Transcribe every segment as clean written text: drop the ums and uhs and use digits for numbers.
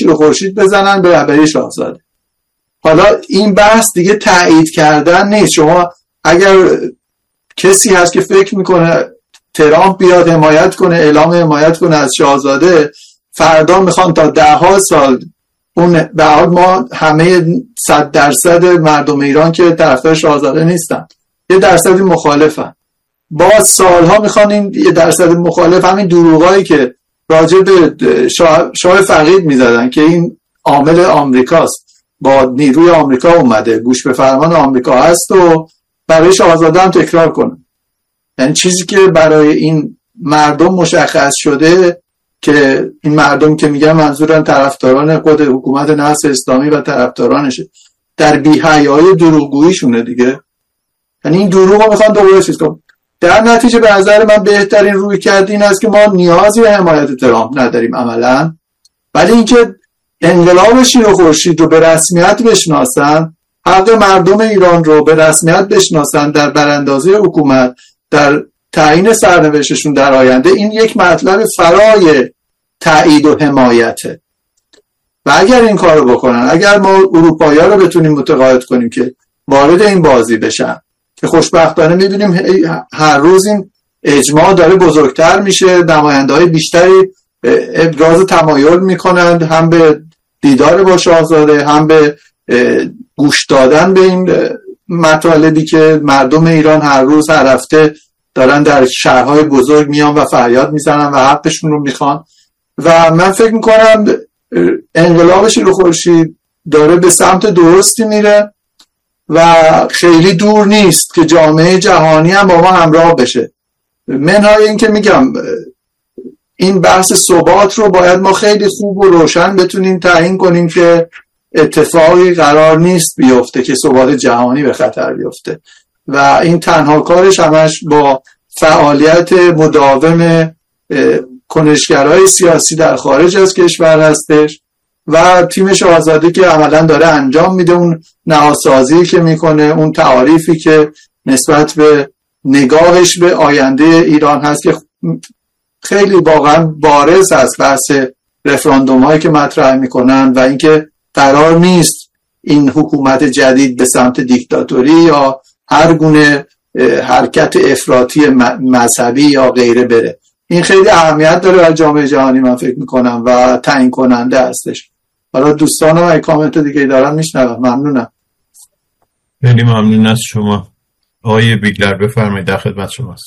شیر خورشید بزنن به رهبری شاهزاده. حالا این بحث دیگه تایید کردن نیست. شما اگر کسی هست که فکر میکنه ترامپ بیاد حمایت کنه، اعلام حمایت کنه از شاهزاده، فردا میخوان تا 10 سال اون به حال ما همه 100% مردم ایران که طرفدار شاهزاده نیستن، 1% مخالفن. باز سالها میخوان این 1% مخالف همین دروغایی که راجع به شاه فقید میزدن که این عامل آمریکاست، با نیروی آمریکا اومده، گوش به فرمان آمریکا هست و برای شاهزاده هم تکرار کنن. یعنی چیزی که برای این مردم مشخص شده که این مردم که میگن منظورن طرفداران خود حکومت نصر اسلامی و طرفدارانشه، در بی‌حیایی دروغگوییشونه دیگه. یعنی این دروغ رو میخوان دوباره چیز کنن. در نتیجه به نظر من بهترین روی کرد این است که ما نیازی به حمایت ترامپ نداریم عملاً، ولی اینکه انقلاب شیر و خورشید رو به رسمیت بشناسن، حق مردم ایران رو به رسمیت بشناسن در براندازی حکومت، در تعیین سرنوشتشون در آینده، این یک مطلب فرای تایید و حمایته. و اگر این کار رو بکنن، اگر ما اروپایی‌ها رو بتونیم متقاعد کنیم که وارد این بازی بشن، که خوشبختانه می‌بینیم هر روز این اجماع داره بزرگتر میشه، نماینده‌های بیشتری ابراز تمایل میکنند هم به دیدار با شاهزاده، هم به گوش دادن به این مطالبی که مردم ایران هر روز هر هفته دارن در شهرهای بزرگ میان و فریاد میزنن و حقشون رو میخوان. و من فکر میکنم انقلاب شیر و خورشید داره به سمت درستی میره و خیلی دور نیست که جامعه جهانی هم با ما همراه بشه. منهای این که میگم این بحث ثبات رو باید ما خیلی خوب و روشن بتونیم تعیین کنیم که اتفاقی قرار نیست بیفته که ثبات جهانی به خطر بیفته و این تنها کارش همش با فعالیت مداوم کنشگرای سیاسی در خارج از کشور هستش و تیم شاهزاده که عملا داره انجام میده اون نهادسازی که میکنه، اون تعاریفی که نسبت به نگاهش به آینده ایران هست که خیلی واقعا بارز هست، بحث رفراندوم هایی که مطرح میکنن و اینکه قرار نیست این حکومت جدید به سمت دیکتاتوری یا هر گونه حرکت افراطی مذهبی یا غیره بره. این خیلی اهمیت داره برای جامعه جهانی من فکر میکنم و تعیین کننده هستش. حالا دوستانم اگه کامنت دیگه دارن میشنوم. ممنونم. خیلی ممنون از شما. آقای بیگلر بفرمایید، در خدمت شماست.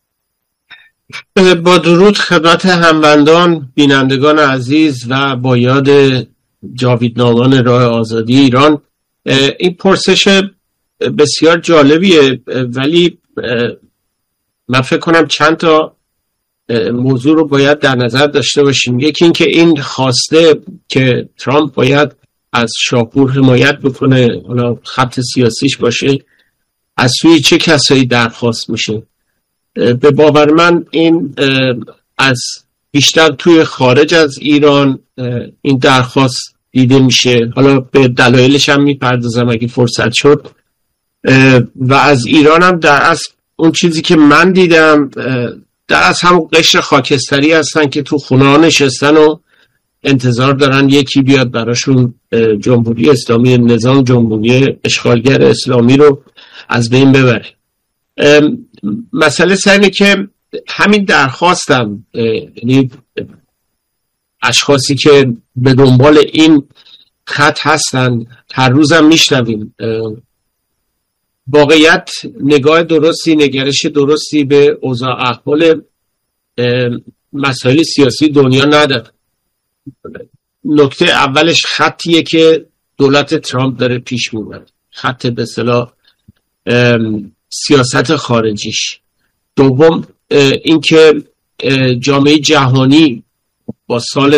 با درود خدمت هموندان، بینندگان عزیز و با یاد جاویدنامان راه آزادی ایران. این پرسش بسیار جالبیه ولی من فکر کنم چند تا موضوع رو باید در نظر داشته باشیم. یکی این که این خواسته که ترامپ باید از شاپور حمایت بکنه، حالا خط سیاسیش باشه، از سوی چه کسایی درخواست میشه؟ به باور من این از بیشتر توی خارج از ایران این درخواست دیده میشه. حالا به دلایلش هم میپردازم اگه فرصت شد. و از ایران هم در اصل اون چیزی که من دیدم در اصل هم قشر خاکستری هستن که تو خونه ها نشستن و انتظار دارن یکی بیاد براشون جمهوری اسلامی، نظام جمهوری اشغالگر اسلامی رو از بین ببره. مسئله سر اینه که همین درخواستم، یعنی اشخاصی که به دنبال این خط هستن هر روزم میشنویم، واقعیت نگاه درستی، نگرش درستی به اوضاع احوال مسائل سیاسی دنیا نداره. نکته اولش خطیه که دولت ترامپ داره پیش میبره، خط به اصطلاح سیاست خارجیش. دوم اینکه جامعه جهانی با سال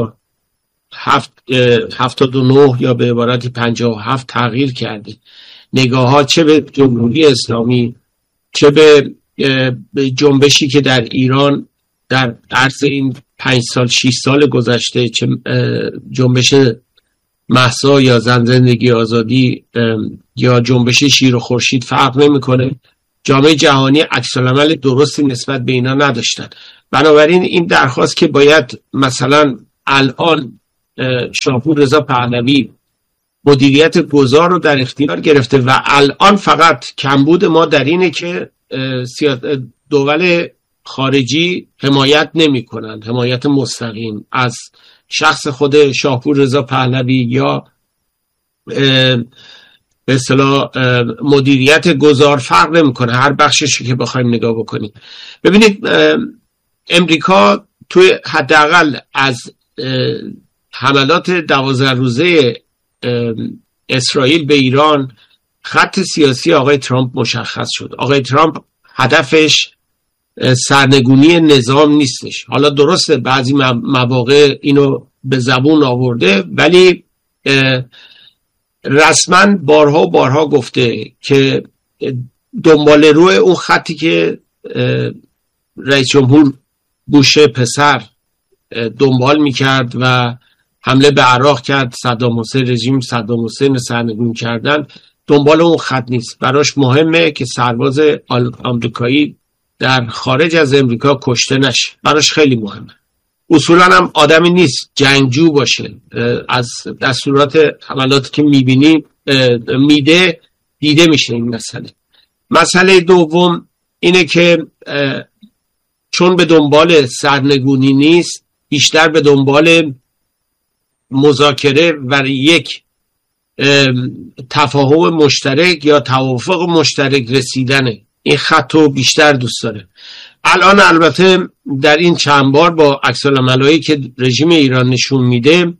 79 یا به عبارتی 57 تغییر کرده. نگاه ها چه به جمهوری اسلامی، چه به جنبشی که در ایران در عرض این 5 سال 6 سال گذشته، چه جنبش مهسا یا زن زندگی آزادی یا جنبش شیر و خورشید فرق نمیکنه. جامعه جهانی عکس‌العمل درستی نسبت به اینا نداشتن. بنابراین این درخواست که باید مثلا الان شاپور رضا پهلوی مدیریت گذار رو در اختیار گرفته و الان فقط کمبود ما در اینه که دول خارجی حمایت نمی کنند، حمایت مستقیم از شخص خود شاپور رضا پهلوی یا به اصطلاح مدیریت گذار فرق نمیکنه، هر بخششی که بخوایم نگاه بکنیم. ببینید امریکا توی حداقل از حملات 12 روزه اسرائیل به ایران خط سیاسی آقای ترامپ مشخص شد. آقای ترامپ هدفش سرنگونی نظام نیستش. حالا درسته بعضی مواقع اینو به زبون آورده، ولی رسما بارها گفته که دنبال روی اون خطی که رئیس جمهور بوش پسر دنبال میکرد و حمله به عراق کرد، رژیم صدام حسین سرنگون کردن، دنبال اون خط نیست. براش مهمه که سرباز آمریکایی در خارج از امریکا کشته نشه، براش خیلی مهمه. اصولا هم آدمی نیست جنگجو باشه، از دستورات حملاتی که میبینی دیده میشه این مسئله. مسئله دوم اینه که چون به دنبال سرنگونی نیست، بیشتر به دنبال مذاکره و یک تفاهم مشترک یا توافق مشترک رسیدنه. این خطو بیشتر دوست داره. الان البته در این چند بار با عکس‌العملایی که رژیم ایران نشون میده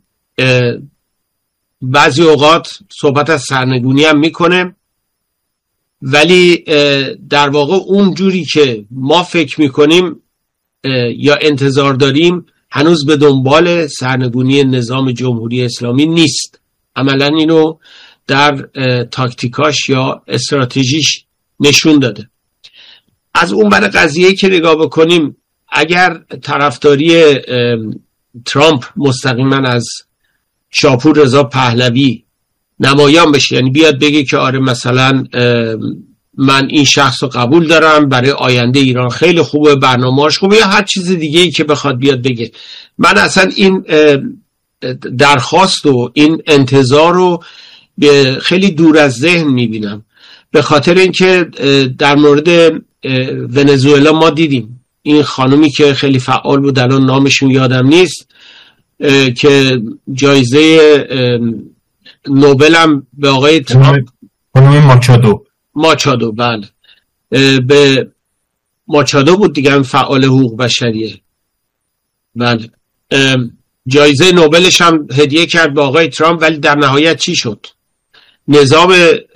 بعضی اوقات صحبت از سرنگونی هم میکنه، ولی در واقع اون جوری که ما فکر میکنیم یا انتظار داریم هنوز به دنبال سرنگونی نظام جمهوری اسلامی نیست. عملا اینو در تاکتیکاش یا استراتژیش نشون داده. از اون برای قضیه که نگاه بکنیم، اگر طرفداری ترامپ مستقیما از شاپور رضا پهلوی نمایان بشه، یعنی بیاد بگه که آره مثلا من این شخص رو قبول دارم، برای آینده ایران خیلی خوبه، برنامه‌اش خوبه، یا هر چیز دیگه ای که بخواد بیاد بگه، من اصلا این درخواست و این انتظار رو خیلی دور از ذهن میبینم. به خاطر اینکه در مورد ونزوئلا ما دیدیم این خانومی که خیلی فعال بود، الان نامشون یادم نیست، که جایزه نوبل هم به آقای ترامپ، خانم ماچادو بله، به ماچادو بود دیگه، فعال حقوق بشریه، بله، جایزه نوبلش هم هدیه کرد به آقای ترامپ. ولی در نهایت چی شد؟ نظام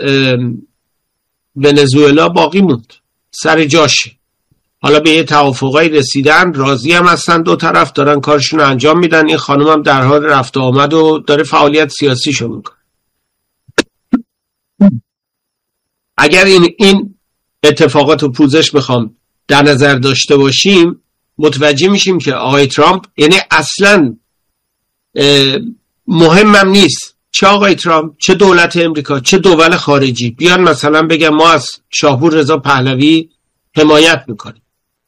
ونزوئلا باقی موند سر جاش. حالا به یه توافقایی رسیدن، راضی هم هستن، دو طرف دارن کارشون رو انجام میدن. این خانم هم در حال رفت و آمد و داره فعالیت سیاسیشو میکنه. اگر این اتفاقات و پوزش بخوام در نظر داشته باشیم، متوجه میشیم که آقای ترامپ یعنی اصلا مهمم نیست چه آقای ترامپ، چه دولت امریکا، چه دول خارجی بیان مثلا بگن ما از شاپور رضا پهلوی حمایت میکنیم.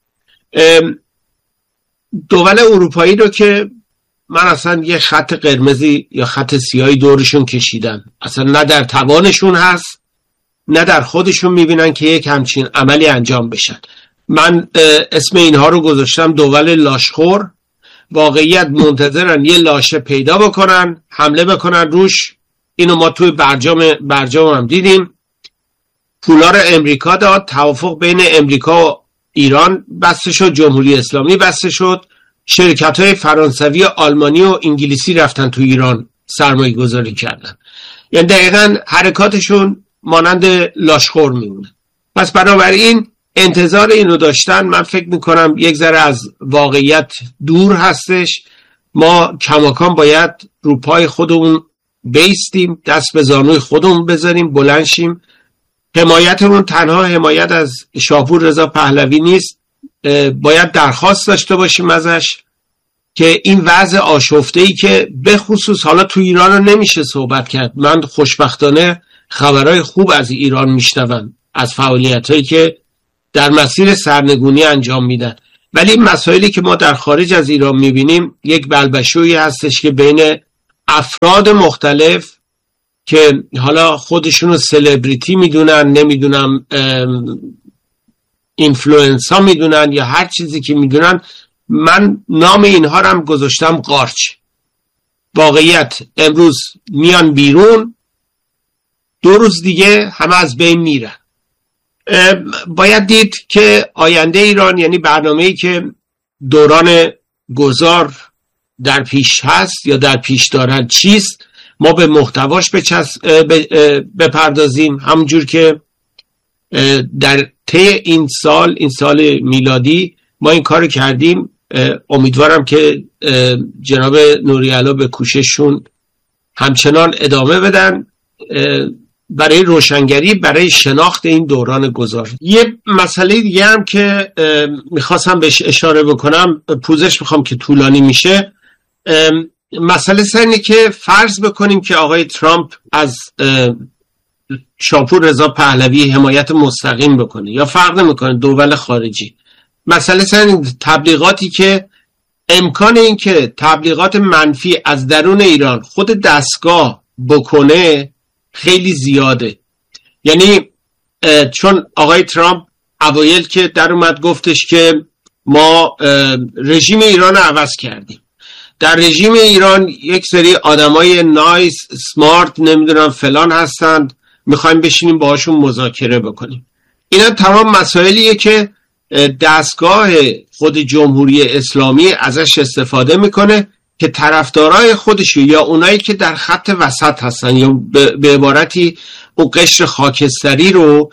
دول اروپایی رو که من اصلا یه خط قرمزی یا خط سیاهی دورشون کشیدن، اصلا نه در توانشون هست نه در خودشون میبینن که یک همچین عملی انجام بشن. من اسم اینها رو گذاشتم دول لاشخور. واقعیت منتظرن یه لاشه پیدا بکنن، حمله بکنن روش. اینو ما توی برجام هم دیدیم. پولا رو امریکا داد، توافق بین امریکا و ایران بسته شد، جمهوری اسلامی بسته شد، شرکت‌های فرانسوی، آلمانی و انگلیسی رفتن تو ایران سرمایه گذاری کردن. یعنی دقیقاً حرکاتشون مانند لاشخور میمونه. پس بنابراین انتظار اینو داشتن، من فکر میکنم یک ذره از واقعیت دور هستش. ما کماکان باید رو پای خودمون بیستیم، دست به زانوی خودمون بذاریم، بلند شیم. حمایتمون تنها حمایت از شاپور رضا پهلوی نیست، باید درخواست داشته باشیم ازش که این وضع آشفته‌ای که به خصوص حالا تو ایران رو نمیشه صحبت کرد. من خوشبختانه خبرهای خوب از ایران میشنوم، از فعالیتایی که در مسیر سرنگونی انجام میدن، ولی این مسائلی که ما در خارج از ایران میبینیم یک بلبشویی هستش که بین افراد مختلف که حالا خودشونو سلبریتی میدونن، نمیدونم اینفلوئنسا میدونن یا هر چیزی که میدونن، من نام اینها رو هم گذاشتم قارچ. واقعیت امروز میان بیرون، 2 روز دیگه همه از بین میرن. باید دید که آینده ایران، یعنی برنامه‌ای که دوران گذار در پیش هست یا در پیش دارن چیست، ما به محتواش بپردازیم. همونجور که در طی این سال میلادی ما این کار کردیم. امیدوارم که جناب نوری‌علا به کوشششون همچنان ادامه بدن برای روشنگری، برای شناخت این دوران گذار. یه مسئله دیگه هم که میخواستم بهش اشاره بکنم، پوزش میخوام که طولانی میشه. مسئله اینه که فرض بکنیم که آقای ترامپ از شاپور رضا پهلوی حمایت مستقیم بکنه، یا فرق نمیکنه دول خارجی. مسئله این تبلیغاتی که امکان این که تبلیغات منفی از درون ایران خود دستگاه بکنه خیلی زیاده. یعنی چون آقای ترامپ اوایل که در اومد گفتش که ما رژیم ایران رو عوض کردیم، در رژیم ایران یک سری آدمای نایس سمارت نمیدونم فلان هستند، میخوایم بشینیم باهاشون مذاکره بکنیم. اینا تمام مسائلیه که دستگاه خود جمهوری اسلامی ازش استفاده میکنه که طرفدارای خودشو یا اونایی که در خط وسط هستن یا به عبارتی اون قشر خاکستری رو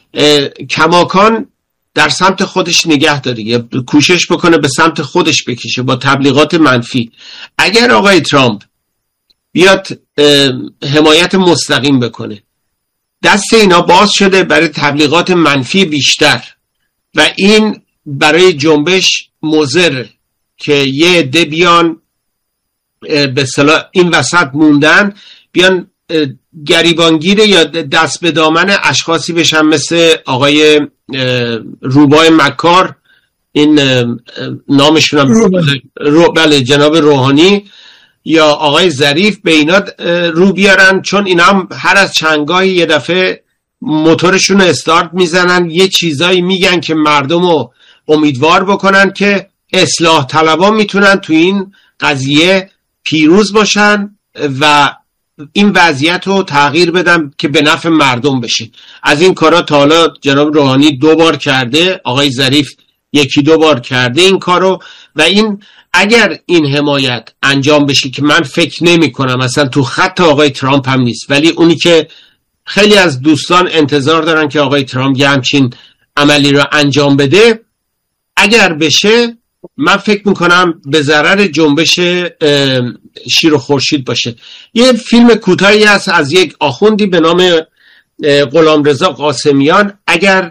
کماکان در سمت خودش نگه داره یا کوشش بکنه به سمت خودش بکشه با تبلیغات منفی. اگر آقای ترامپ بیاد حمایت مستقیم بکنه، دست اینا باز شده برای تبلیغات منفی بیشتر و این برای جنبش مضر که یه عده بیان به اصطلاح این وسط موندن، بیان گریبانگیر یا دست به دامن اشخاصی بشن مثل آقای روبای مکار، این نامشون هم بله جناب روحانی، یا آقای ظریف، به اینا رو بیارن، چون اینا هم هر از چندگاهی یه دفعه موتورشون رو استارت میزنن، یه چیزایی میگن که مردم رو امیدوار بکنن که اصلاح طلبا میتونن تو این قضیه پیروز باشن و این وضعیت رو تغییر بدن که به نفع مردم بشه. از این کارا تا حالا جناب روحانی 2 بار کرده، آقای ظریف 1-2 بار کرده این کارو، و این اگر این حمایت انجام بشه که من فکر نمی کنم اصلا تو خط آقای ترامپ هم نیست، ولی اونی که خیلی از دوستان انتظار دارن که آقای ترامپ یه همچین عملی رو انجام بده، اگر بشه من فکر میکنم به ضرر جنبش شیر و خورشید باشه. یه فیلم کوتاهی هست از یک آخوندی به نام غلامرضا قاسمیان، اگر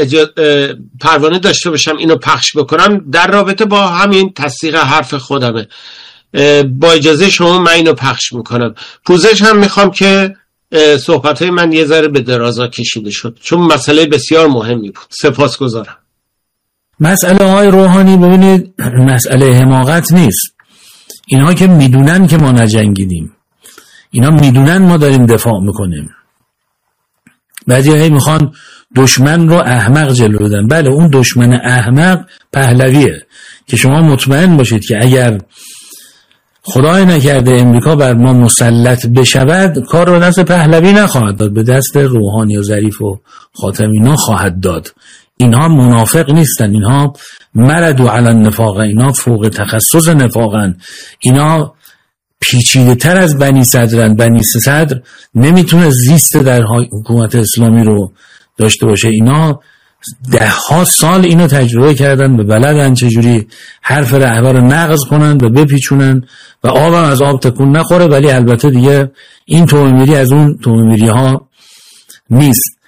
پروانه داشته باشم اینو پخش بکنم، در رابطه با همین تصدیق حرف خودمه. با اجازه شما من اینو پخش میکنم. پوزش هم میخوام که صحبتهای من یه ذره به درازا کشیده شد، چون مسئله بسیار مهمی بود. سپاسگزارم. مسئله های روحانی ببینید مسئله حماقت نیست. اینها که میدونن که ما نجنگیدیم، اینا میدونن ما داریم دفاع میکنیم. بعضی هایی میخوان دشمن رو احمق جلو بدن. بله اون دشمن احمق پهلویه که شما مطمئن باشید که اگر خدای نکرده امریکا بر ما مسلط بشود، کار رو دست پهلوی نخواهد داد، به دست روحانی و ظریف و خاتمی اینا خواهد داد. اینها منافق نیستن، اینها مردوا علی النفاق، اینا فوق تخصص نفاقن، اینا پیچیده تر از بنی صدرن. بنی صدر نمیتونه زیست در حکومت اسلامی رو داشته باشه. اینا 10 سال اینو تجربه کردن و بلدن چجوری حرف رهبر رو نقض کنن و بپیچونن و آبم از آب تکون نخوره. ولی البته دیگه این تومیری از اون تومیری ها نیست.